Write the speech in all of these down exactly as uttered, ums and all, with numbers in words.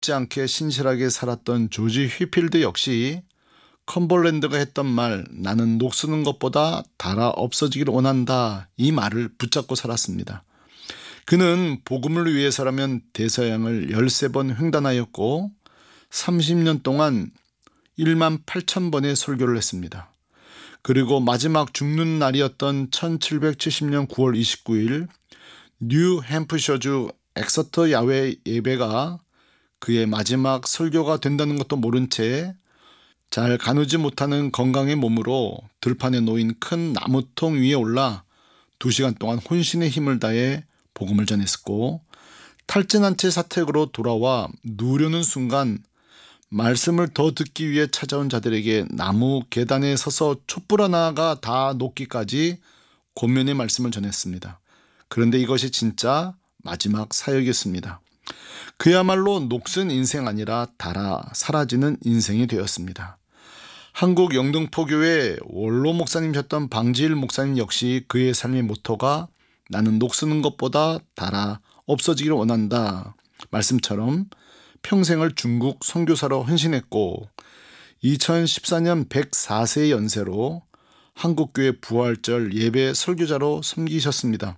못지 않게 신실하게 살았던 조지 휘필드 역시 컴벌랜드가 했던 말 나는 녹쓰는 것보다 달아 없어지기를 원한다 이 말을 붙잡고 살았습니다. 그는 복음을 위해서라면 대서양을 열세 번 횡단하였고 삼십 년 동안 만 팔천 번의 설교를 했습니다. 그리고 마지막 죽는 날이었던 천칠백칠십 년 구월 이십구일 뉴 햄프셔주 엑서터 야외 예배가 그의 마지막 설교가 된다는 것도 모른 채 잘 가누지 못하는 건강의 몸으로 들판에 놓인 큰 나무통 위에 올라 두 시간 동안 혼신의 힘을 다해 복음을 전했었고, 탈진한 채 사택으로 돌아와 누우려는 순간 말씀을 더 듣기 위해 찾아온 자들에게 나무 계단에 서서 촛불 하나가 다 녹기까지 권면의 말씀을 전했습니다. 그런데 이것이 진짜 마지막 사역이었습니다. 그야말로 녹슨 인생 아니라 달아 사라지는 인생이 되었습니다. 한국 영등포교회 원로 목사님이셨던 방지일 목사님 역시 그의 삶의 모토가 나는 녹쓰는 것보다 달아 없어지기를 원한다 말씀처럼 평생을 중국 선교사로 헌신했고 이천십사 년 백사 세의 연세로 한국교회 부활절 예배 설교자로 섬기셨습니다.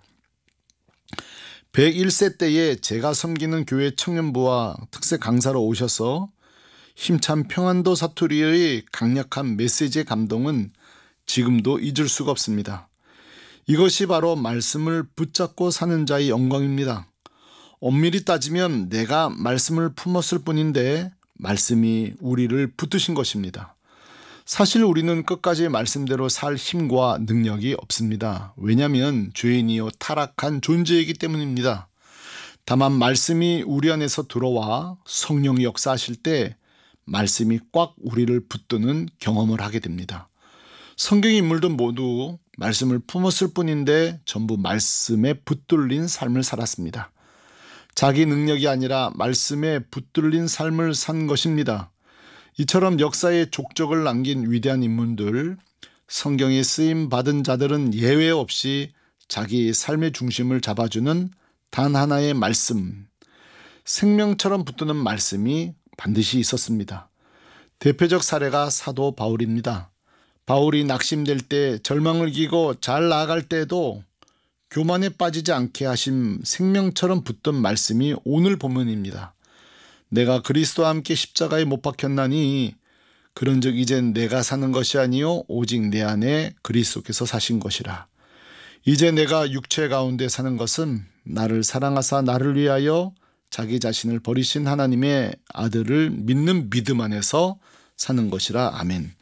백일 세 때에 제가 섬기는 교회 청년부와 특세 강사로 오셔서 힘찬 평안도 사투리의 강력한 메시지의 감동은 지금도 잊을 수가 없습니다. 이것이 바로 말씀을 붙잡고 사는 자의 영광입니다. 엄밀히 따지면 내가 말씀을 품었을 뿐인데 말씀이 우리를 붙드신 것입니다. 사실 우리는 끝까지 말씀대로 살 힘과 능력이 없습니다. 왜냐하면 죄인이요 타락한 존재이기 때문입니다. 다만 말씀이 우리 안에서 들어와 성령이 역사하실 때 말씀이 꽉 우리를 붙드는 경험을 하게 됩니다. 성경 인물들 모두 말씀을 품었을 뿐인데 전부 말씀에 붙들린 삶을 살았습니다. 자기 능력이 아니라 말씀에 붙들린 삶을 산 것입니다. 이처럼 역사의 족적을 남긴 위대한 인물들, 성경에 쓰임 받은 자들은 예외 없이 자기 삶의 중심을 잡아주는 단 하나의 말씀, 생명처럼 붙드는 말씀이 반드시 있었습니다. 대표적 사례가 사도 바울입니다. 바울이 낙심될 때, 절망을 기고 잘 나아갈 때에도 교만에 빠지지 않게 하신 생명처럼 붙든 말씀이 오늘 본문입니다. 내가 그리스도와 함께 십자가에 못 박혔나니 그런즉 이젠 내가 사는 것이 아니요 오직 내 안에 그리스도께서 사신 것이라. 이제 내가 육체 가운데 사는 것은 나를 사랑하사 나를 위하여 자기 자신을 버리신 하나님의 아들을 믿는 믿음 안에서 사는 것이라. 아멘.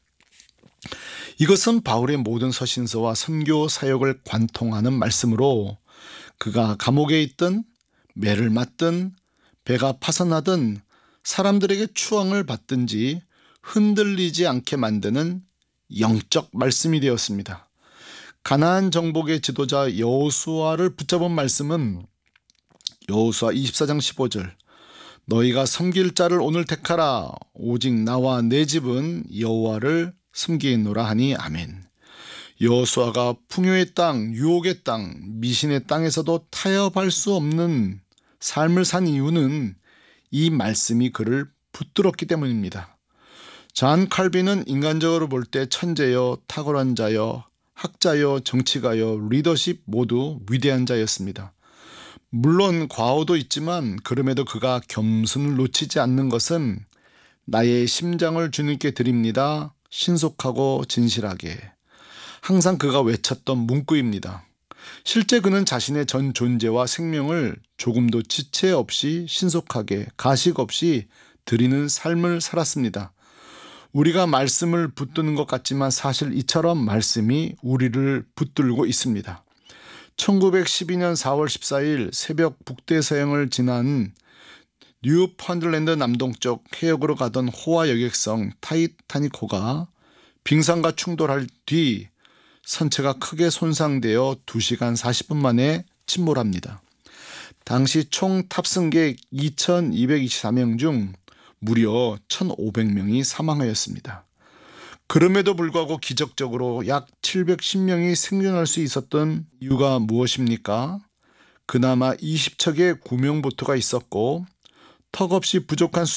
이것은 바울의 모든 서신서와 선교 사역을 관통하는 말씀으로 그가 감옥에 있든 매를 맞든 배가 파선하든 사람들에게 추앙을 받든지 흔들리지 않게 만드는 영적 말씀이 되었습니다. 가나안 정복의 지도자 여호수아를 붙잡은 말씀은 여호수아 이십사 장 십오 절 너희가 섬길 자를 오늘 택하라 오직 나와 내 집은 여호와를 섬기노라 하니. 아멘. 여호수아가 풍요의 땅, 유혹의 땅, 미신의 땅에서도 타협할 수 없는 삶을 산 이유는 이 말씀이 그를 붙들었기 때문입니다. 잔 칼빈은 인간적으로 볼 때 천재여, 탁월한 자여, 학자여, 정치가여, 리더십 모두 위대한 자였습니다. 물론 과오도 있지만 그럼에도 그가 겸손을 놓치지 않는 것은 나의 심장을 주님께 드립니다. 신속하고 진실하게. 항상 그가 외쳤던 문구입니다. 실제 그는 자신의 전 존재와 생명을 조금도 지체 없이 신속하게 가식 없이 드리는 삶을 살았습니다. 우리가 말씀을 붙드는 것 같지만 사실 이처럼 말씀이 우리를 붙들고 있습니다. 천구백십이 년 사월 십사일 새벽 북대서양을 지난 뉴펀들랜드 남동쪽 해역으로 가던 호화 여객성 타이타닉호가 빙산과 충돌할 뒤 선체가 크게 손상되어 두 시간 사십 분 만에 침몰합니다. 당시 총 탑승객 이천이백이십사 명 중 무려 천오백 명이 사망하였습니다. 그럼에도 불구하고 기적적으로 약 칠백십 명이 생존할 수 있었던 이유가 무엇입니까? 그나마 이십 척의 구명보트가 있었고 턱없이 부족한